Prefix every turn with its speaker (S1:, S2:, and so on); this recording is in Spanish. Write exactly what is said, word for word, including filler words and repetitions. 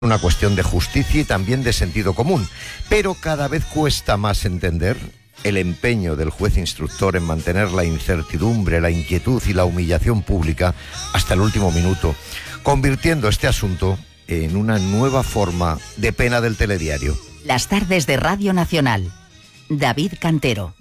S1: Una cuestión de justicia y también de sentido común, pero cada vez cuesta más entender el empeño del juez instructor en mantener la incertidumbre, la inquietud y la humillación pública hasta el último minuto, convirtiendo este asunto en una nueva forma de pena del telediario.
S2: Las tardes de Radio Nacional. David Cantero.